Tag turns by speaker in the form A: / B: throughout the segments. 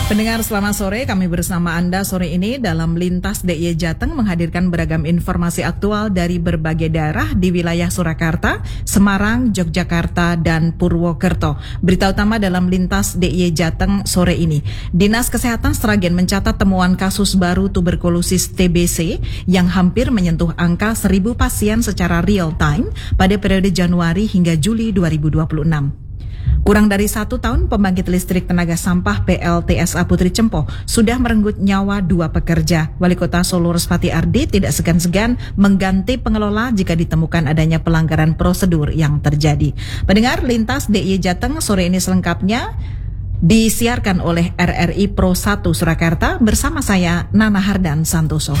A: Pendengar, selamat sore. Kami bersama Anda sore ini dalam Lintas DIY Jateng menghadirkan beragam informasi aktual dari berbagai daerah di wilayah Surakarta, Semarang, Yogyakarta, dan Purwokerto. Berita utama dalam Lintas DIY Jateng sore ini. Dinas Kesehatan Sragen mencatat temuan kasus baru tuberkulosis TBC yang hampir menyentuh angka 1.000 pasien secara real time pada periode Januari hingga Juli 2026. Kurang dari 1 tahun, pembangkit listrik tenaga sampah PLTSA Putri Cempo sudah merenggut nyawa 2 pekerja. Wali Kota Solo Respati Ardi tidak segan-segan mengganti pengelola jika ditemukan adanya pelanggaran prosedur yang terjadi. Pendengar, Lintas DIY Jateng sore ini selengkapnya disiarkan oleh RRI Pro 1 Surakarta bersama saya Nana Hardan Santoso.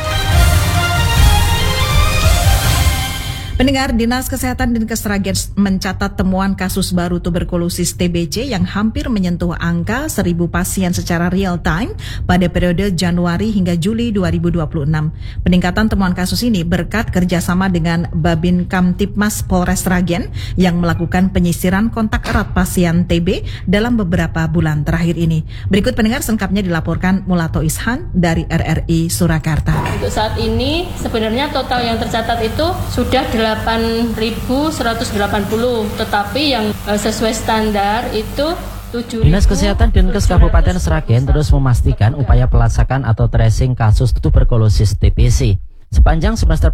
A: Pendengar, Dinas Kesehatan Dinkes Sragen mencatat temuan kasus baru tuberkulosis TBC yang hampir menyentuh angka 1.000 pasien secara real time pada periode Januari hingga Juli 2026. Peningkatan temuan kasus ini berkat kerjasama dengan Babin Kamtipmas Polres Sragen yang melakukan penyisiran kontak erat pasien TB dalam beberapa bulan terakhir ini. Berikut pendengar selengkapnya dilaporkan Mulato Ishan dari RRI Surakarta.
B: Untuk saat ini sebenarnya total yang tercatat itu sudah 8.180, tetapi yang sesuai standar itu 7.000.
C: Dinas Kesehatan Dinkes Kabupaten Sragen terus memastikan upaya pelacakan atau tracing kasus tuberkulosis TBC. Sepanjang semester